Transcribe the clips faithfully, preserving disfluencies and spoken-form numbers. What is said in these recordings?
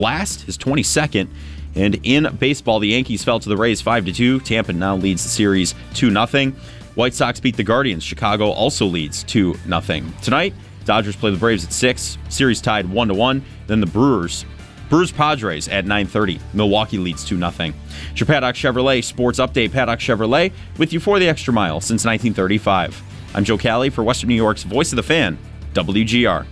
last, his twenty-second. And in baseball, the Yankees fell to the Rays five to two. Tampa now leads the series two nothing. White Sox beat the Guardians. Chicago also leads two nothing. Tonight, Dodgers play the Braves at six. Series tied one to one. Then the Brewers. Brewers-Padres at nine thirty. Milwaukee leads two nothing. It's your Paddock Chevrolet Sports Update. Paddock Chevrolet with you for the extra mile since nineteen thirty-five. I'm Joe Cali for Western New York's Voice of the Fan, W G R.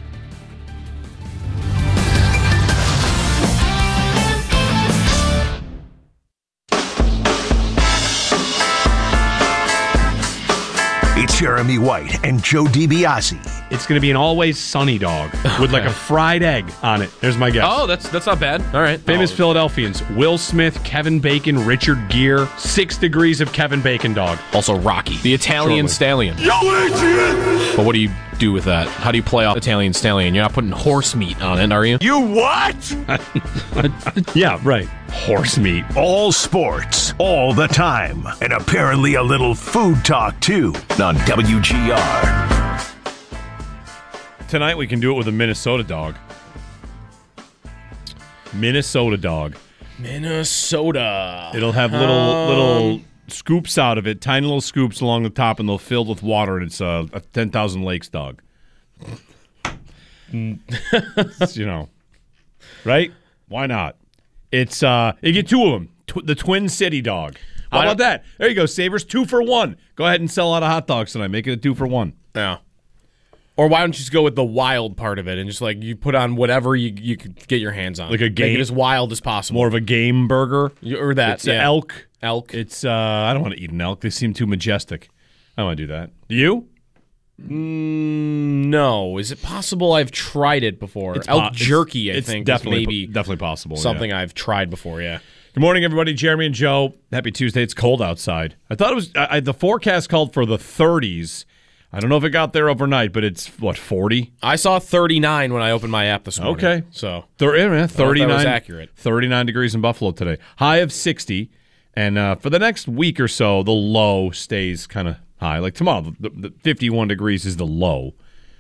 It's Jeremy White and Joe DiBiase. It's going to be an always sunny dog with like a fried egg on it. There's my guess. Oh, that's that's not bad. All right. Famous oh. Philadelphians: Will Smith, Kevin Bacon, Richard Gere. Six degrees of Kevin Bacon dog. Also Rocky, the Italian Shortly. stallion. Yo, Adrian! But what do you do with that? How do you play off Italian stallion? You're not putting horse meat on it, are you? You what? Yeah, right. Horse meat. All sports, all the time, and apparently a little food talk too on W G R. Tonight we can do it with a Minnesota dog. Minnesota dog. Minnesota. It'll have little Um, little scoops out of it, tiny little scoops along the top, and they'll filled with water. And it's a, a ten thousand Lakes dog. It's, you know, right? Why not? It's uh, you get two of them. Tw- the Twin City dog. How Why about not- that? There you go, Sabres. Two for one. Go ahead and sell out of hot dogs tonight. Make it a two for one. Yeah. Or why don't you just go with the wild part of it and just like you put on whatever you you could get your hands on, Like a Make game- it as wild as possible, More of a game burger. You- or that It's yeah. elk. elk. It's uh, I don't want to eat an elk. They seem too majestic. I don't want to do that. Do you? Mm, no, is it possible? I've tried it before. It's elk po- it's- jerky, I it's think, definitely is maybe definitely possible. something yeah. I've tried before. Yeah. Good morning, everybody. Jeremy and Joe. Happy Tuesday. It's cold outside. I thought it was I, I, the forecast called for the thirties. I don't know if it got there overnight, but it's what forty. I saw thirty-nine when I opened my app this morning. Okay. So Thir- yeah, man, thirty-nine. was accurate. thirty-nine degrees in Buffalo today. High of sixty, and uh, for the next week or so, the low stays kind of high. Like tomorrow, the, the fifty-one degrees is the low.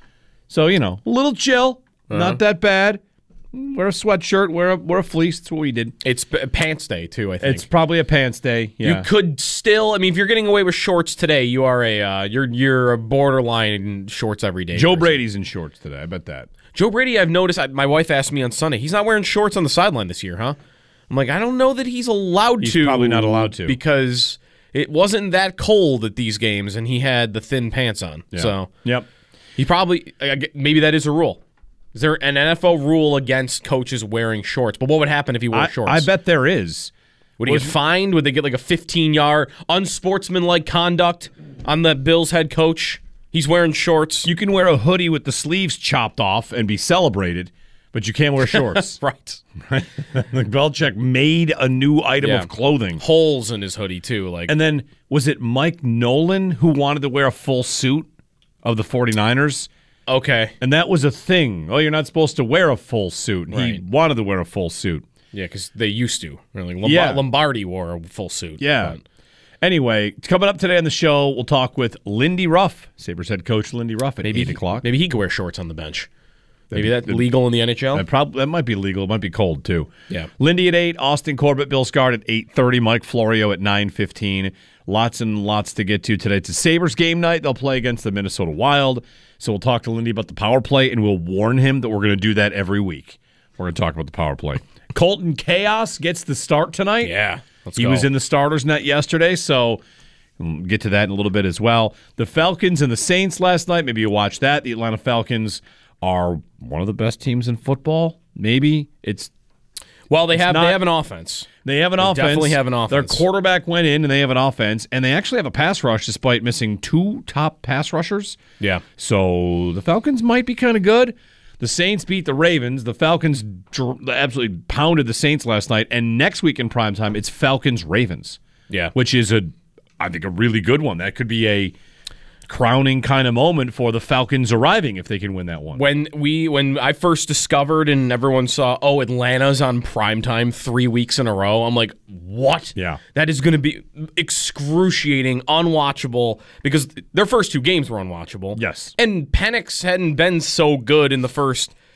So you know, a little chill, Uh-huh. not that bad. Wear a sweatshirt, wear a wear a fleece. That's what we did. it's p- pants day too. I think It's probably a pants day. Yeah. you could still. I mean, if you're getting away with shorts today, you are a uh, you're you're a borderline in shorts every day. Joe person. Brady's in shorts today. I bet that. Joe Brady, I've noticed. I, my wife asked me on Sunday. He's not wearing shorts on the sideline this year, huh? I'm like, I don't know that he's allowed He's to. probably not allowed to. because it wasn't that cold at these games, and he had the thin pants on. Yeah. So Yep. he probably I gue- maybe that is a rule. Is there an N F L rule against coaches wearing shorts? But what would happen if he wore I, shorts? I bet there is. Would he get fined? Would they get like a fifteen-yard unsportsmanlike conduct on the Bills head coach? He's wearing shorts. You can wear a hoodie with the sleeves chopped off and be celebrated, but you can't wear shorts. Right. Like Belichick made a new item Yeah. of clothing. Holes in his hoodie, too. Like, And then, was it Mike Nolan who wanted to wear a full suit of the 49ers? okay. And that was a thing. Oh, you're not supposed to wear a full suit. He Right. wanted to wear a full suit. Yeah, because they used to. Really. Lombar- Yeah. Lombardi wore a full suit. Yeah. but- Anyway, coming up today on the show, we'll talk with Lindy Ruff, Sabres head coach Lindy Ruff at Maybe eight he, o'clock. Maybe he could wear shorts on the bench. Maybe That'd- that's legal in the N H L. That, prob- that might be legal. It might be cold, too. Yeah. Lindy at eight, Austin Corbett, Bill Scard at eight thirty, Mike Florio at nine fifteen. Lots and lots to get to today. It's a Sabres game night. They'll play against the Minnesota Wild. So we'll talk to Lindy about the power play, and we'll warn him that we're going to do that every week. We're going to talk about the power play. Colton Chaos gets the start tonight. Yeah. Let's He go. was in the starters net yesterday, so we'll get to that in a little bit as well. The Falcons and the Saints last night, maybe you watched that. The Atlanta Falcons are one of the best teams in football. Maybe it's Well, they have not- they have an offense. they have an They offense. definitely have an offense. Their quarterback went in, and they have an offense, and they actually have a pass rush despite missing two top pass rushers. Yeah. So the Falcons might be kind of good. The Saints beat the Ravens. The Falcons dr- absolutely pounded the Saints last night. And next week in primetime, it's Falcons-Ravens. Yeah. Which is, a, I think, a really good one. That could be a crowning kind of moment for the Falcons arriving if they can win that one. When we when I first discovered and everyone saw, oh, Atlanta's on primetime three weeks in a row, I'm like, what? Yeah. That is going to be excruciating, unwatchable, because their first two games were unwatchable. Yes. And Penix hadn't been so good in the first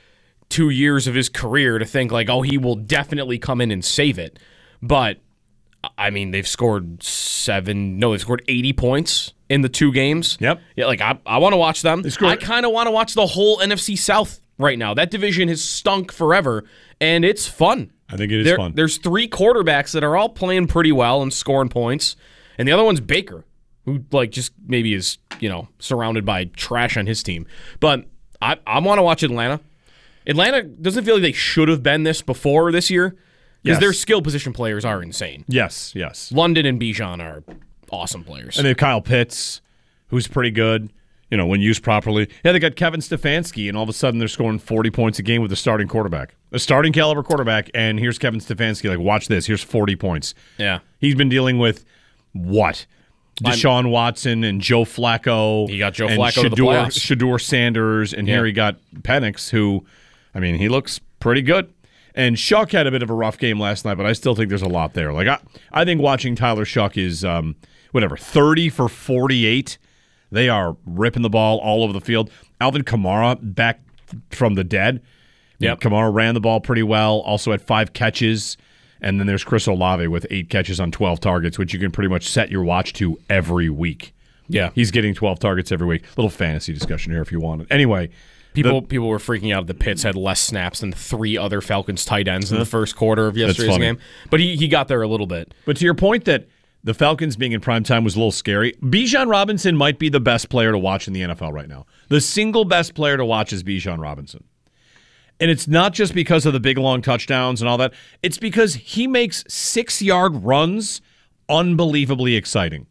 two years of his career to think like, oh, he will definitely come in and save it. But I mean, they've scored seven. No, they've scored eighty points in the two games. Yep. Yeah, like I, I want to watch them. scored- I kind of want to watch the whole N F C South right now. That division has stunk forever, and it's fun. I think it is there, fun. There's three quarterbacks that are all playing pretty well and scoring points, and the other one's Baker, who like just maybe is you know surrounded by trash on his team. But I I want to watch Atlanta. Atlanta doesn't feel like they should have been this before this year because Yes. their skill position players are insane. Yes, yes. London and Bijan are awesome players. And then Kyle Pitts, who's pretty good, you know, when used properly. Yeah, they got Kevin Stefanski, and all of a sudden they're scoring forty points a game with a starting quarterback. A starting caliber quarterback, and here's Kevin Stefanski. Like, watch this. Here's forty points. Yeah. He's been dealing with what? Deshaun Watson and Joe Flacco. He got Joe and Flacco to the Shador, playoffs. Shador Sanders, and Yeah. here he got Penix, who, I mean, he looks pretty good. And Shuck had a bit of a rough game last night, but I still think there's a lot there. Like I, I think watching Tyler Shuck is um, whatever thirty for forty-eight. They are ripping the ball all over the field. Alvin Kamara back from the dead. Yep. Kamara ran the ball pretty well. Also had five catches. And then there's Chris Olave with eight catches on twelve targets, which you can pretty much set your watch to every week. Yeah. He's getting twelve targets every week. Little fantasy discussion here if you want it. Anyway. People the- people were freaking out that Pitts had less snaps than three other Falcons tight ends in the first quarter of yesterday's funny. game. But he, he got there a little bit. But to your point that the Falcons being in primetime was a little scary, Bijan Robinson might be the best player to watch in the N F L right now. The single best player to watch is Bijan Robinson. And it's not just because of the big, long touchdowns and all that. It's because he makes six-yard runs unbelievably exciting.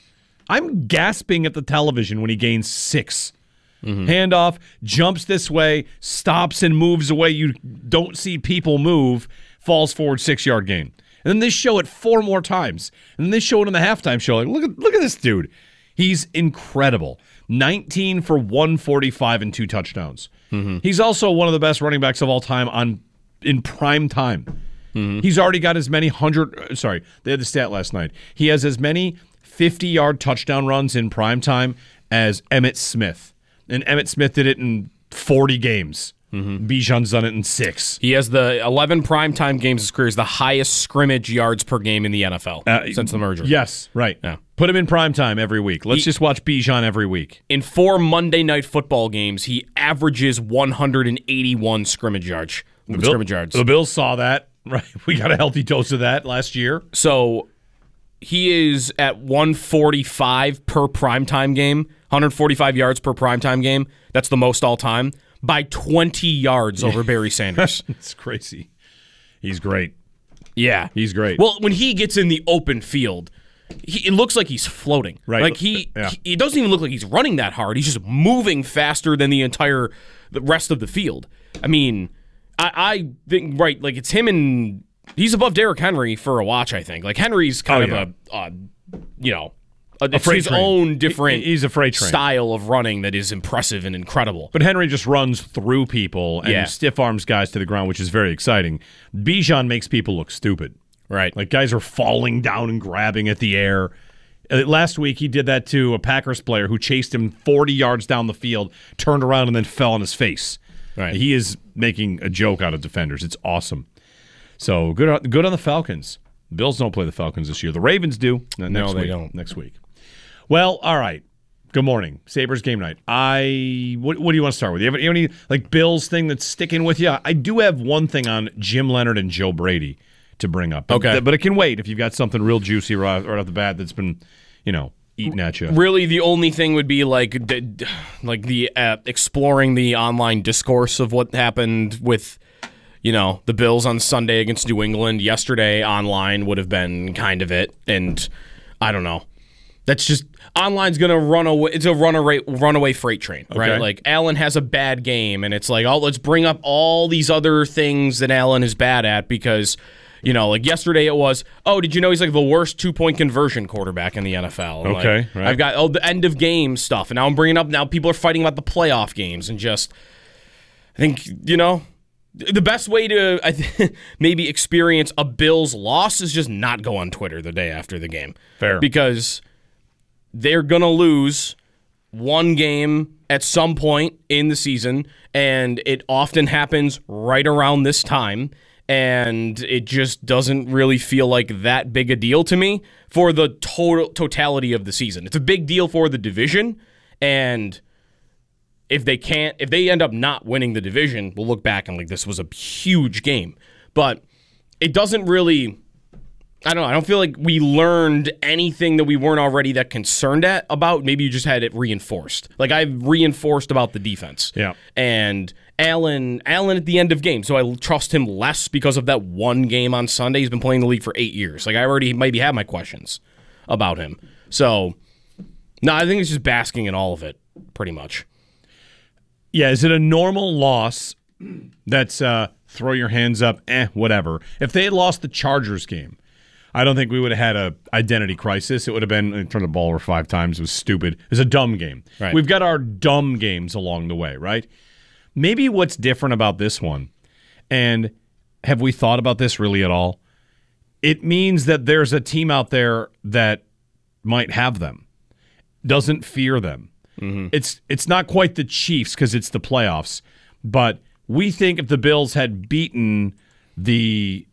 I'm gasping at the television when he gains six. Mm-hmm. Handoff, jumps this way, stops and moves away. You don't see people move, falls forward, six-yard gain. And then they show it four more times. And then they show it in the halftime show. Like, look at look at this dude. He's incredible. nineteen for one forty-five and two touchdowns. Mm-hmm. He's also one of the best running backs of all time on in prime time. Mm-hmm. He's already got as many hundred. Sorry, they had the stat last night. He has as many fifty-yard touchdown runs in prime time as Emmitt Smith, and Emmitt Smith did it in forty games. Mm-hmm. Bijan's done it in six. He has the eleven primetime games of his career is the highest scrimmage yards per game in the N F L Uh, since the merger. Yes, right. Yeah. Put him in prime time every week. Let's He- just watch Bijan every week. In four Monday night football games, he averages one hundred eighty-one scrimmage yards. Scrimmage yards. The Bills saw that. Right, we got a healthy dose of that last year. So he is at one forty-five per primetime game, one forty-five yards per primetime game. That's the most all time by twenty yards over Barry Sanders. It's crazy. He's great. Yeah. He's great. Well, when he gets in the open field, he, it looks like he's floating. Right. Like he, Yeah. he, it doesn't even look like he's running that hard. He's just moving faster than the entire the rest of the field. I mean, I, I think right, like it's him and he's above Derrick Henry for a watch. I think like Henry's kind Oh, of a, uh, you know, a, it's freight his train. own different. He- he's a freight train. style of running that is impressive and incredible. But Henry just runs through people and Yeah. stiff arms guys to the ground, which is very exciting. Bijan makes people look stupid. Right. Like guys are falling down and grabbing at the air. Uh, Last week he did that to a Packers player who chased him forty yards down the field, turned around and then fell on his face. Right. He is making a joke out of defenders. It's awesome. So good, on- good on the Falcons. Bills don't play the Falcons this year. The Ravens do. Uh, next they week. don't. Next week. Well, all right. Good morning, Sabres game night. I what, what do you want to start with? You have, you have any like Bills thing that's sticking with you? I do have one thing on Jim Leonard and Joe Brady to bring up. But, Okay. but it can wait if you've got something real juicy right, right off the bat that's been, you know, eating at you. Really, the only thing would be like, d- d- like the uh, exploring the online discourse of what happened with, you know, the Bills on Sunday against New England. Yesterday, online would have been kind of it, and I don't know. That's just online's gonna run away. It's a runaway runaway freight train, right? Okay. Like Allen has a bad game, and it's like, oh, let's bring up all these other things that Allen is bad at because. You know, like yesterday it was, oh, did you know he's like the worst two-point conversion quarterback in the N F L? And Okay, like, right. I've got, oh, the end of game stuff. And now I'm bringing up, now people are fighting about the playoff games. And just, I think, you know, the best way to I th- maybe experience a Bills loss is just not go on Twitter the day after the game. Fair. Because they're going to lose one game at some point in the season, and it often happens right around this time, and it just doesn't really feel like that big a deal to me for the total totality of the season. It's a big deal for the division, and if they can't, if they end up not winning the division, we'll look back and like this was a huge game. But it doesn't really, I don't know, I don't feel like we learned anything that we weren't already that concerned at about. Maybe you just had it reinforced. Like I've reinforced about the defense. Yeah. And Allen, Allen at the end of games, so I trust him less because of that one game on Sunday. He's been playing the league for eight years. Like I already maybe have my questions about him. So, no, I think it's just basking in all of it, pretty much. Yeah, is it a normal loss that's uh, throw your hands up, eh, whatever? If they had lost the Chargers game, I don't think we would have had a identity crisis. It would have been, they turned the ball over five times. It was stupid. It was a dumb game. Right. We've got our dumb games along the way, right? Maybe what's different about this one, and have we thought about this really at all? It means that there's a team out there that might have them, doesn't fear them. Mm-hmm. It's it's not quite the Chiefs because it's the playoffs, but we think if the Bills had beaten the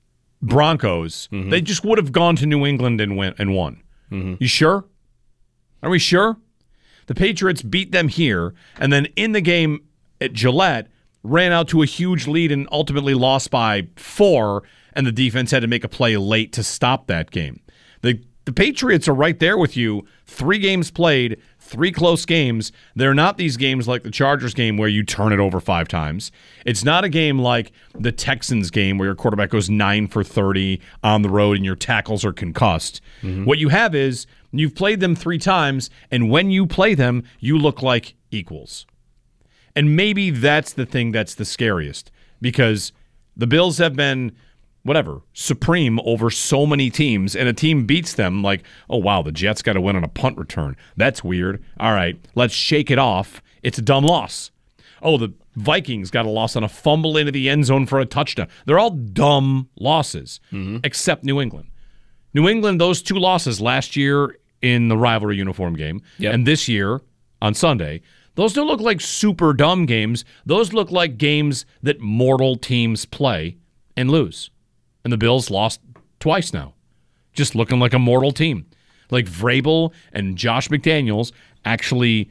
Broncos, mm-hmm. they just would have gone to New England and win and won. Mm-hmm. You sure? Are we sure? The Patriots beat them here, and then in the game at Gillette, ran out to a huge lead and ultimately lost by four, and the defense had to make a play late to stop that game. The The Patriots are right there with you. Three games played, three close games. They're not these games like the Chargers game where you turn it over five times. It's not a game like the Texans game where your quarterback goes nine for thirty on the road and your tackles are concussed. Mm-hmm. What you have is you've played them three times, and when you play them, you look like equals. And maybe that's the thing that's the scariest because the Bills have been whatever, supreme over so many teams, and a team beats them like, oh, wow, the Jets got to win on a punt return. That's weird. All right, let's shake it off. It's a dumb loss. Oh, the Vikings got a loss on a fumble into the end zone for a touchdown. They're all dumb losses, mm-hmm. except New England. New England, those two losses last year in the rivalry uniform game, yep. and this year on Sunday, those don't look like super dumb games. Those look like games that mortal teams play and lose. And the Bills lost twice now, just looking like a mortal team. Like Vrabel and Josh McDaniels actually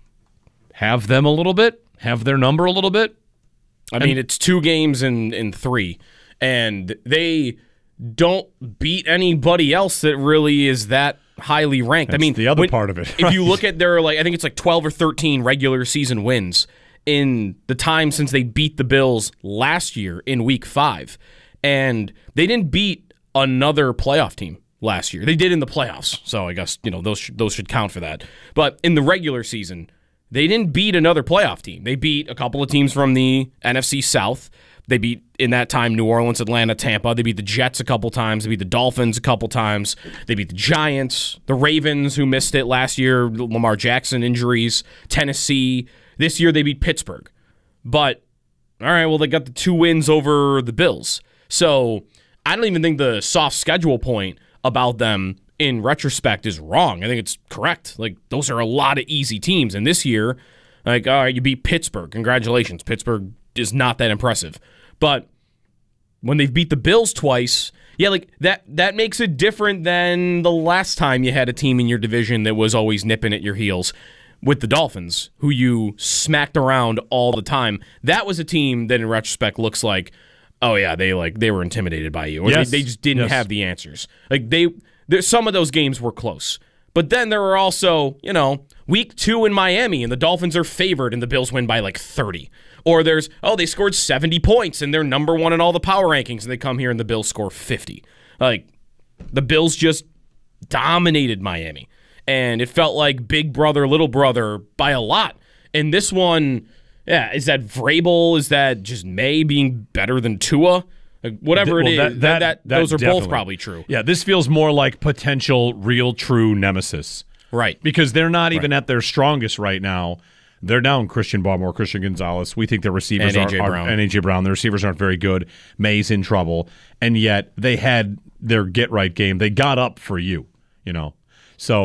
have them a little bit, have their number a little bit. I mean, it's two games in, in three, and they don't beat anybody else that really is that highly ranked. That's I mean, the other when, part of it. If you look at their, like, I think it's like twelve or thirteen regular season wins in the time since they beat the Bills last year in week five. And they didn't beat another playoff team last year. They did in the playoffs, so I guess you know those sh- those should count for that. But in the regular season, they didn't beat another playoff team. They beat a couple of teams from the N F C South. They beat, in that time, New Orleans, Atlanta, Tampa. They beat the Jets a couple times. They beat the Dolphins a couple times. They beat the Giants, the Ravens, who missed it last year, Lamar Jackson injuries, Tennessee. This year they beat Pittsburgh. But, all right, well, they got the two wins over the Bills. So I don't even think the soft schedule point about them in retrospect is wrong. I think it's correct. Like, those are a lot of easy teams. And this year, like, all right, you beat Pittsburgh. Congratulations. Pittsburgh is not that impressive. But when they've beat the Bills twice, yeah, like that that makes it different than the last time you had a team in your division that was always nipping at your heels with the Dolphins, who you smacked around all the time. That was a team that in retrospect looks like, oh yeah, they like they were intimidated by you. Or yes. they, they just didn't yes. have the answers. Like they there, some of those games were close. But then there were also, you know, week two in Miami and the Dolphins are favored and the Bills win by like thirty. Or there's, oh, they scored seventy points and they're number one in all the power rankings and they come here and the Bills score fifty. Like, the Bills just dominated Miami. And it felt like big brother, little brother by a lot. And this one, yeah, is that Vrabel? Is that just May being better than Tua? Like, whatever well, it is, that, that, that, that, that those are definitely. both probably true. Yeah, this feels more like potential real true nemesis. Right. Because they're not even right. at their strongest right now. They're down Christian Barmore, Christian Gonzalez. We think their receivers and are, A J are Brown. and A J Brown. Their receivers aren't very good. May's in trouble, and yet they had their get right game. They got up for you, you know. So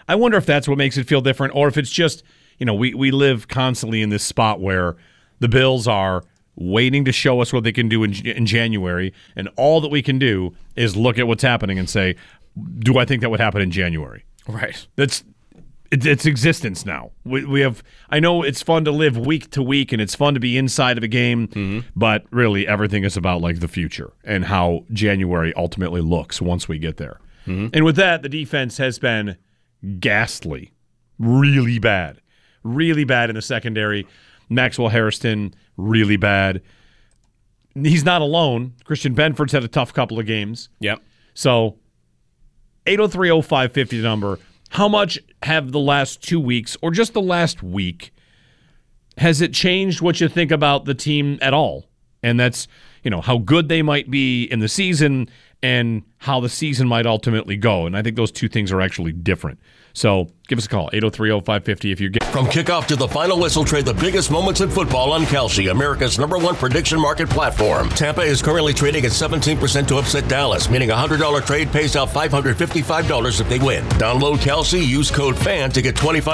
I wonder if that's what makes it feel different, or if it's just, you know, we, we live constantly in this spot where the Bills are waiting to show us what they can do in, in January, and all that we can do is look at what's happening and say, do I think that would happen in January? Right. That's it, it's existence now. We, we have. I know it's fun to live week to week, and it's fun to be inside of a game, mm-hmm. but really everything is about like the future and how January ultimately looks once we get there. Mm-hmm. And with that, the defense has been ghastly, really bad, really bad in the secondary. Maxwell Hairston, really bad. He's not alone. Christian Benford's had a tough couple of games. Yep. So eight oh three oh five fifty number. How much have the last two weeks, or just the last week, has it changed what you think about the team at all? And that's, you know, how good they might be in the season and how the season might ultimately go. And I think those two things are actually different. So give us a call, eight oh three oh five fifty if you're getting. From kickoff to the final whistle, trade the biggest moments in football on Kalshi, America's number one prediction market platform. Tampa is currently trading at seventeen percent to upset Dallas, meaning a one hundred dollars trade pays out five hundred fifty-five dollars if they win. Download Kalshi, use code FAN to get twenty-five